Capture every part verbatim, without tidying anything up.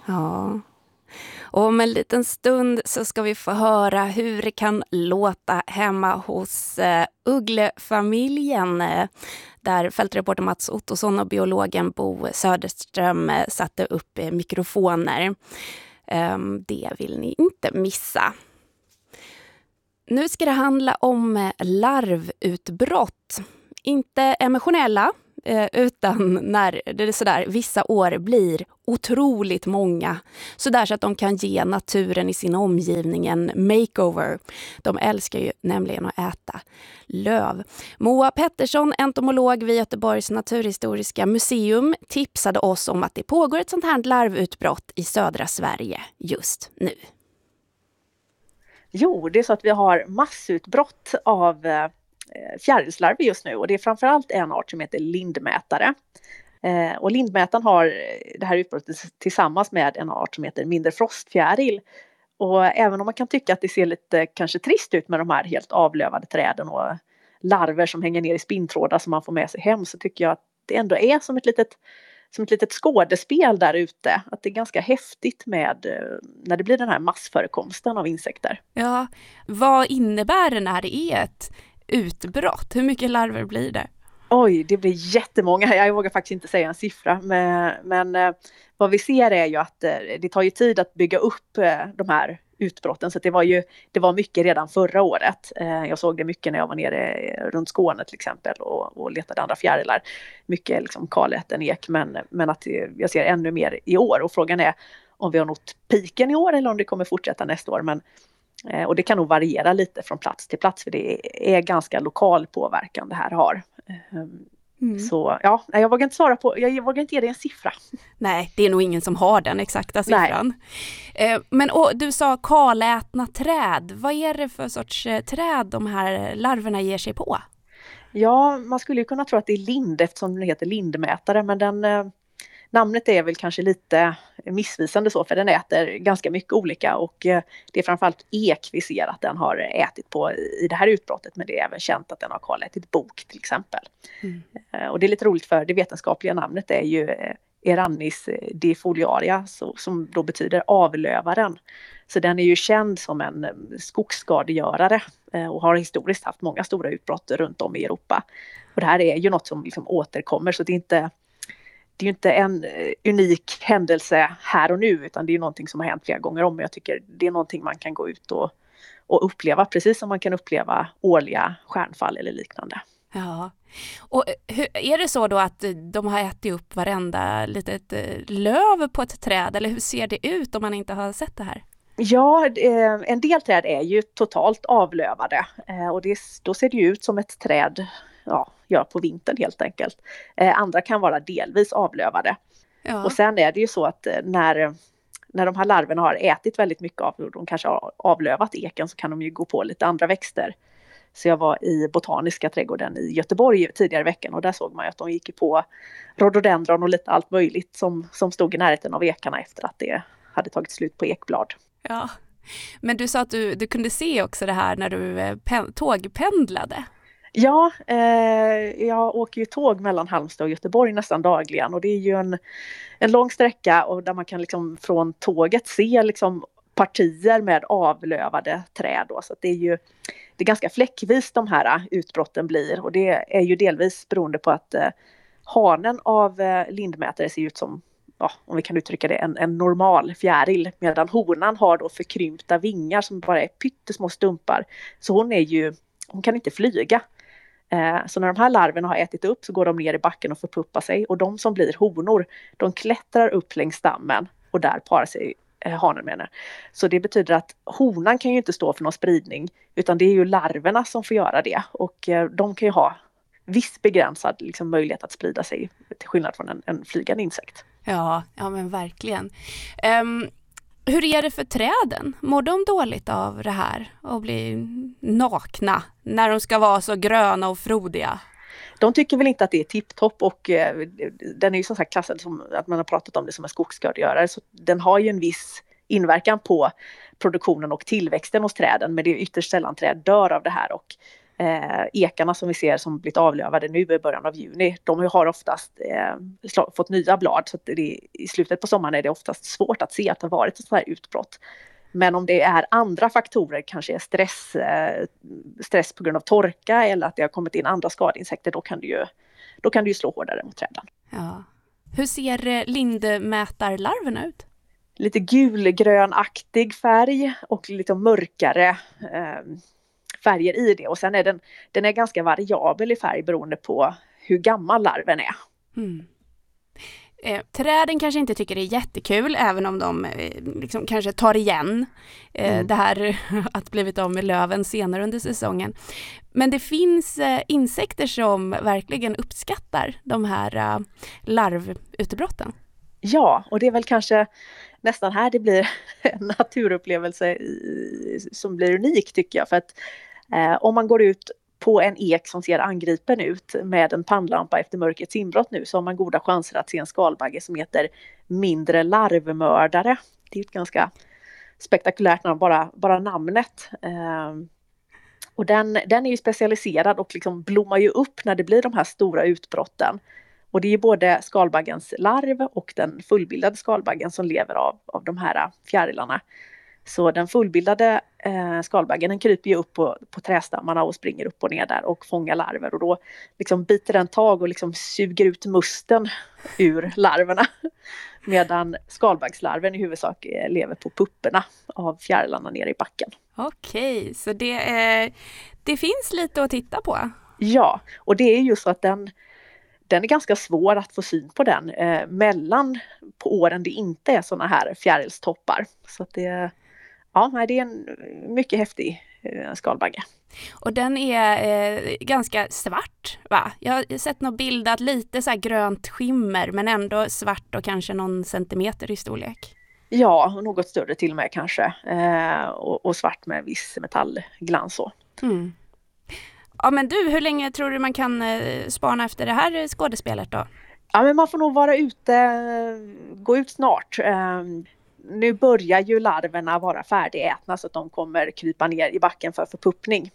Ja. Och om en liten stund så ska vi få höra hur det kan låta hemma hos eh, Ugglefamiljen eh, där fältreporter Mats Ottosson och biologen Bo Söderström eh, satte upp eh, mikrofoner. Eh, det vill ni inte missa. Nu ska det handla om eh, larvutbrott. Inte emotionella, utan när det är sådär, vissa år blir otroligt många. Sådär så att de kan ge naturen i sin omgivning en makeover. De älskar ju nämligen att äta löv. Moa Pettersson, entomolog vid Göteborgs naturhistoriska museum, tipsade oss om att det pågår ett sånt här larvutbrott i södra Sverige just nu. Jo, det är så att vi har massutbrott av fjärilslarver just nu, och det är framförallt en art som heter lindmätare. Eh, och lindmätaren har det här utbrottet tillsammans med en art som heter mindre frostfjäril. Och även om man kan tycka att det ser lite kanske trist ut med de här helt avlövade träden och larver som hänger ner i spinntrådar som man får med sig hem, så tycker jag att det ändå är som ett litet, som ett litet skådespel där ute. Att det är ganska häftigt med när det blir den här massförekomsten av insekter. Ja, vad innebär det när det är ett utbrott? Hur mycket larver blir det? Oj, det blir jättemånga. Jag vågar faktiskt inte säga en siffra. Men, men eh, vad vi ser är ju att eh, det tar ju tid att bygga upp eh, de här utbrotten. Så det var ju det var mycket redan förra året. Eh, jag såg det mycket när jag var nere runt Skåne till exempel och, och letade andra fjärilar. Mycket liksom kaläten ek, men, men att eh, jag ser ännu mer i år. Och frågan är om vi har nått piken i år eller om det kommer fortsätta nästa år. Men Och det kan nog variera lite från plats till plats, för det är ganska lokal påverkan det här har. Mm. Så ja, jag vågar inte svara på, jag vågar inte ge dig en siffra. Nej, det är nog ingen som har den exakta siffran. Nej. Men och, du sa kalätna träd. Vad är det för sorts träd de här larverna ger sig på? Ja, man skulle ju kunna tro att det är lind eftersom den heter lindmätare, men den... Namnet är väl kanske lite missvisande så, för den äter ganska mycket olika, och det är framförallt ek vi ser att den har ätit på i det här utbrottet, men det är även känt att den har kalätit bok till exempel. Mm. Och det är lite roligt, för det vetenskapliga namnet är ju Erannis defoliaria, som då betyder avlövaren. Så den är ju känd som en skogsskadegörare och har historiskt haft många stora utbrott runt om i Europa. Och det här är ju något som liksom återkommer, så det är inte Det är ju inte en unik händelse här och nu, utan det är någonting som har hänt flera gånger om. Jag tycker det är någonting man kan gå ut och, och uppleva, precis som man kan uppleva årliga stjärnfall eller liknande. Ja, och hur, är det så då att de har ätit upp varenda litet löv på ett träd, eller hur ser det ut om man inte har sett det här? Ja, en del träd är ju totalt avlövade, och det, då ser det ju ut som ett träd ja, gör på vintern helt enkelt. Eh, andra kan vara delvis avlövade. Ja. Och sen är det ju så att när, när de här larverna har ätit väldigt mycket av, och de kanske har avlövat eken, så kan de ju gå på lite andra växter. Så jag var i Botaniska trädgården i Göteborg tidigare i veckan, och där såg man ju att de gick på rhododendron och lite allt möjligt som, som stod i närheten av ekarna efter att det hade tagit slut på ekblad. Ja, men du sa att du, du kunde se också det här när du pen, tågpendlade. Ja, eh, jag åker ju tåg mellan Halmstad och Göteborg nästan dagligen, och det är ju en, en lång sträcka, och där man kan liksom från tåget se liksom partier med avlövade träd då. Så att det är ju det är ganska fläckvis de här utbrotten blir, och det är ju delvis beroende på att eh, hanen av eh, lindmätare ser ut som, ja, om vi kan uttrycka det, en, en normal fjäril, medan honan har då förkrympta vingar som bara är pyttesmå stumpar. Så hon är ju, hon kan inte flyga. Så när de här larverna har ätit upp så går de ner i backen och förpuppar sig, och de som blir honor, de klättrar upp längs stammen och där parar sig hanen med henne. Så det betyder att honan kan ju inte stå för någon spridning, utan det är ju larverna som får göra det, och de kan ju ha viss begränsad liksom möjlighet att sprida sig till skillnad från en, en flygande insekt. Ja, ja men verkligen. Um... Hur är det för träden? Mår de dåligt av det här och bli nakna när de ska vara så gröna och frodiga? De tycker väl inte att det är tipptopp, och eh, den är ju så här klassad som att man har pratat om det som en skogsskadegörare, så den har ju en viss inverkan på produktionen och tillväxten hos träden, men det är ytterst sällan träd dör av det här, och Eh, ekarna som vi ser som blivit avlövade nu i början av juni, de har oftast eh, fått nya blad, så att det, i slutet på sommaren är det oftast svårt att se att det har varit ett sådant här utbrott. Men om det är andra faktorer, kanske är stress, eh, stress på grund av torka eller att det har kommit in andra skadeinsekter, då kan det ju, då kan det ju slå hårdare mot träden. Ja. Hur ser lindmätarlarverna ut? Lite gulgrönaktig färg och lite mörkare eh, färger i det. Och sen är den, den är ganska variabel i färg beroende på hur gammal larven är. Mm. Eh, träden kanske inte tycker det är jättekul, även om de eh, liksom kanske tar igen eh, mm. det här att blivit av med löven senare under säsongen. Men det finns eh, insekter som verkligen uppskattar de här eh, larvutbrotten. Ja, och det är väl kanske nästan här det blir en naturupplevelse i, som blir unik, tycker jag. För att eh, om man går ut på en ek som ser angripen ut med en pannlampa efter mörkrets inbrott nu, så har man goda chanser att se en skalbagge som heter mindre larvmördare. Det är ett ganska spektakulärt namn, bara, bara namnet. Eh, och den, den är ju specialiserad och liksom blommar ju upp när det blir de här stora utbrotten. Och det är både skalbaggens larv och den fullbildade skalbaggen som lever av, av de här fjärilarna. Så den fullbildade eh, skalbaggen, den kryper ju upp på, på trästammarna och springer upp och ner där och fångar larver. Och då liksom biter den tag och liksom suger ut musten ur larverna. Medan skalbaggslarven i huvudsak eh, lever på pupporna av fjärilarna nere i backen. Okej, så det, eh, det finns lite att titta på. Ja, och det är ju så att den... Den är ganska svår att få syn på den eh, mellan på åren det inte är såna här fjärilstoppar. Så att det, ja, det är en mycket häftig eh, skalbagge. Och den är eh, ganska svart, va? Jag har sett något bildat lite så här grönt skimmer, men ändå svart och kanske någon centimeter i storlek. Ja, något större till och med kanske. Eh, och, och svart med viss metallglans så. Mm. Ja, men du, hur länge tror du man kan eh, spana efter det här skådespelet då? Ja, men man får nog vara ute, gå ut snart. Eh, nu börjar ju larverna vara färdigätna så att de kommer krypa ner i backen för förpuppning.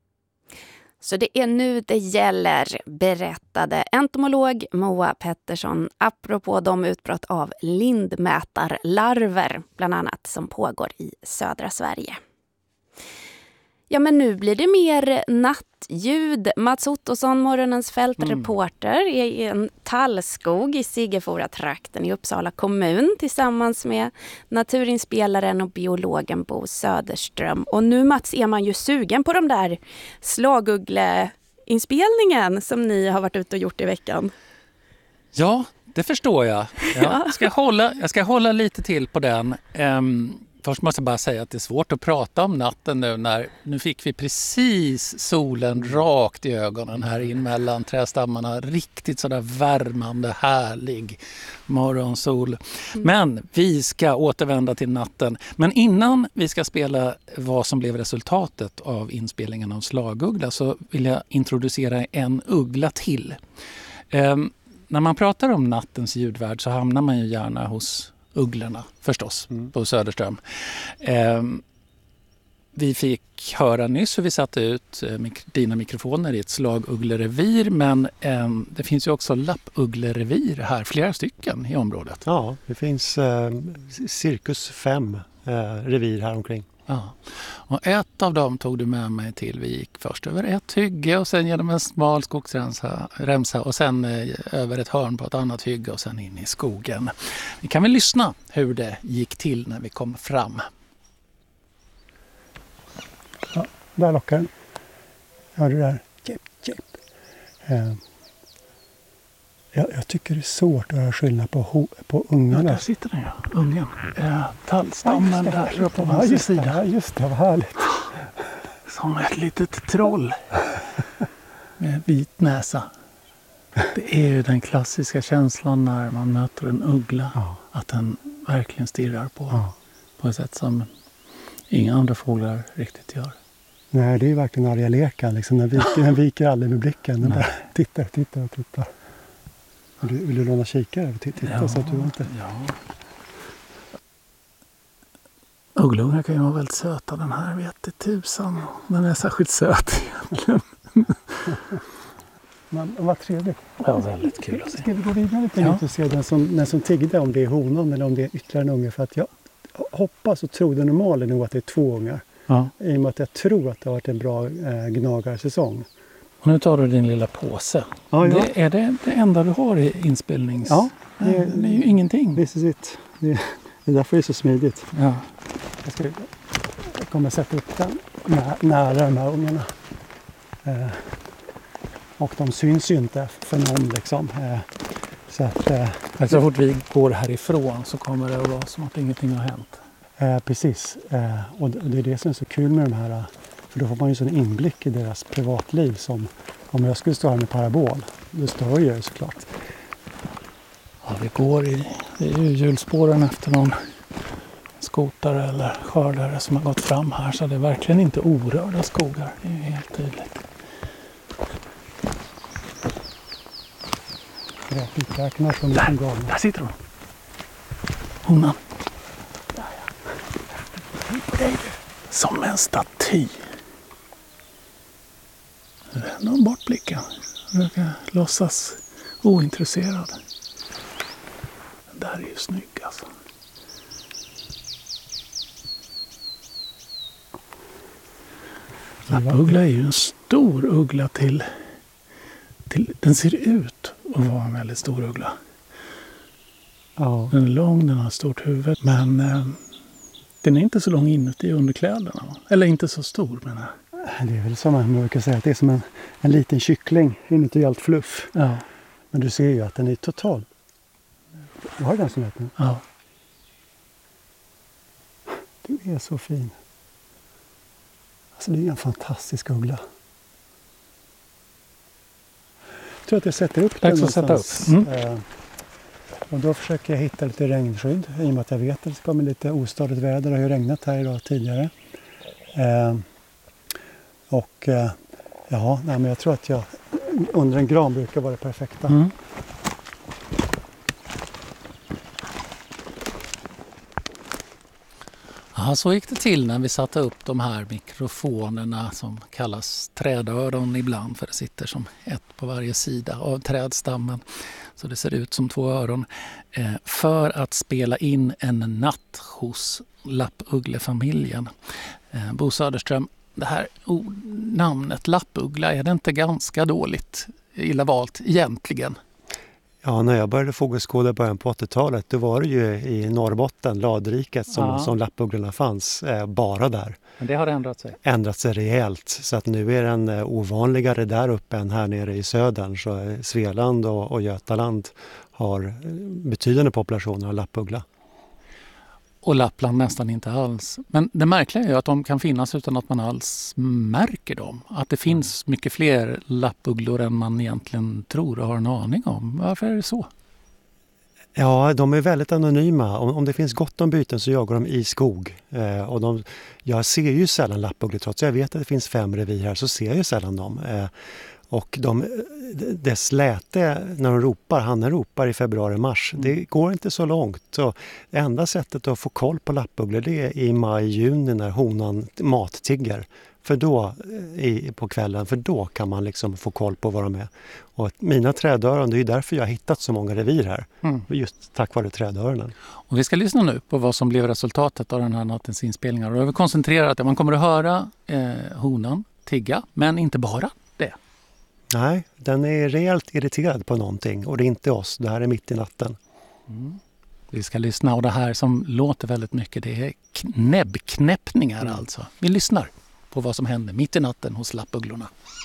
Så det är nu det gäller, berättade entomolog Moa Pettersson apropå de utbrott av lindmätarlarver bland annat som pågår i södra Sverige. Ja, men nu blir det mer nattljud. Mats Ottosson, morgonens fältreporter, mm. är i en tallskog i Sigefora-trakten i Uppsala kommun tillsammans med naturinspelaren och biologen Bo Söderström. Och nu, Mats, är man ju sugen på de där slaguggleinspelningen som ni har varit ute och gjort i veckan. Ja, det förstår jag. Jag ska hålla, jag ska hålla lite till på den. Um, Först måste jag bara säga att det är svårt att prata om natten nu när nu fick vi precis solen rakt i ögonen här in mellan trästammarna. Riktigt sådär värmande, härlig morgonsol. Mm. Men vi ska återvända till natten. Men innan vi ska spela vad som blev resultatet av inspelningen av Slaguggla så vill jag introducera en uggla till. Um, när man pratar om nattens ljudvärld så hamnar man ju gärna hos ugglorna förstås, mm. på Söderström. Eh, vi fick höra nyss hur vi satte ut eh, mik- dina mikrofoner i ett slagugglerevir, men eh, det finns ju också lappugglerevir här, flera stycken i området. Ja, det finns eh, cirkus fem eh, revir här omkring. Ja. Och ett av dem tog du med mig till. Vi gick först över ett hygge och sen genom en smal skogsremsa och sen eh, över ett hörn på ett annat hygge och sen in i skogen. Vi kan väl lyssna hur det gick till när vi kom fram. Ja, där lockar den. Hör du där? Chip, chip. Eh, jag, jag tycker det är svårt att höra skillnad på, ho- på ungarna. Ja, där sitter den, ja. Ungen. Eh, tallstammen ja, där uppe på ja, vänster just det, sida. ja, just det, vad härligt. Som ett litet troll med vit näsa. Det är ju den klassiska känslan när man möter en uggla. Ja. Att den verkligen stirrar på, ja. på ett sätt som inga andra fåglar riktigt gör. Nej, det är ju verkligen arga lekan. Liksom. Den, viker, den viker aldrig med blicken. Den bara tittar, tittar och tittar. Vill du, vill du låna kikare? Titta ja, så att du inte... Ja. Ugglungar kan ju vara väldigt söta. Den här vet det tusan. Den är särskilt söt egentligen. Men vad trevligt. Ja, väldigt kul att se. Ska vi gå vidare lite Ja. och se den som, den som tiggde, om det är honan eller om det är ytterligare en unge? För att jag hoppas och tror det normala är nog att det är två ungar. Ja. I och med att jag tror att det har varit en bra eh, gnagarsäsong. Och nu tar du din lilla påse. Ja, ja. Det, är det det enda du har i inspelnings... Ja, det, det, det är ju ingenting. This is it. Det, det är därför det är så smidigt. Ja. Jag, ska, jag kommer sätta upp den nä, nära de här ungarna. Eh, och de syns ju inte för någon liksom. Eh, så att, eh, Så fort vi går härifrån så kommer det att vara som att ingenting har hänt. eh, precis. Eh, och det är det som är så kul med de här. För då får man ju sån inblick i deras privatliv som om jag skulle stå här med parabol. Det stör ju såklart. Ja, vi går i, det är ju hjulspåren efter någon skotare eller skördare som har gått fram här. Så det är verkligen inte orörda skogar. Det är ju helt tydligt. Räknar som Där, en galna. där sitter hon. Honan. Där, ja. Som en staty. Vänd om bort blicken. Försöka låtsas ointresserad. Den där är ju snygg alltså. Lappuggla är ju en stor uggla till, till... Den ser ut att vara en väldigt stor uggla. Ja. Den är lång, den har ett stort huvud. Men eh, den är inte så lång inuti underkläderna. Va? Eller inte så stor menar jag. Det är väl som man brukar säga att det är som en, en liten kyckling inuti allt fluff. Ja. Men du ser ju att den är total. Du har den som heter nu. Ja. Du är så fin. Alltså det är en fantastisk uggla. Jag tror att jag sätter upp den Dags att sätta någonstans. upp. Mm. Eh, och då försöker jag hitta lite regnskydd. I och med att jag vet att det ska komma lite ostadigt väder. Det har ju regnat här idag tidigare. Eh, och eh, ja, nej, men jag tror att jag under en gran brukar vara det perfekta. Mm. Ja, så gick det till när vi satte upp de här mikrofonerna som kallas trädöron ibland, för det sitter som ett på varje sida av trädstammen. Så det ser ut som två öron. Eh, för att spela in en natt hos lappugglefamiljen. Eh, Bo Söderström, det här oh, namnet lappuggla, är det inte ganska dåligt, illa valt egentligen? Ja, när jag började fågelskåda i början på åttiotalet, då var det ju i Norrbotten, Ladriket, som, Ja. som lappugglorna fanns, eh, bara där. Men det har ändrat sig. Ändrat sig rejält, så att nu är den eh, ovanligare där uppe än här nere i södern. Så eh, Svealand och, och Götaland har eh, betydande populationer av lappuggla. Och Lappland nästan inte alls. Men det märkliga är ju att de kan finnas utan att man alls märker dem. Att det finns mycket fler lappugglor än man egentligen tror och har en aning om. Varför är det så? Ja, de är väldigt anonyma. Om, om det finns gott om byten så jagar de i skog. Eh, och de, jag ser ju sällan lappugglor, trots att jag vet att det finns fem revir här, så ser jag ju sällan dem. Eh, och de, dess läte när de ropar, hannen ropar i februari-mars, mm. det går inte så långt. Så det enda sättet att få koll på lappugglor, det är i maj-juni när honan mattigger. För då, i, på kvällen, för då kan man liksom få koll på vad de är. Och mina trädöron, det är ju därför jag har hittat så många revir här. Mm. Just tack vare trädöronen. Och vi ska lyssna nu på vad som blev resultatet av den här nattens inspelningar. Och jag vill koncentrera att man kommer att höra eh, honan tigga, men inte bara det. Nej, den är rejält irriterad på någonting och det är inte oss. Det här är mitt i natten. Mm. Vi ska lyssna, och det här som låter väldigt mycket, det är näbbknäppningar mm. alltså. Vi lyssnar på vad som händer mitt i natten hos lappugglorna.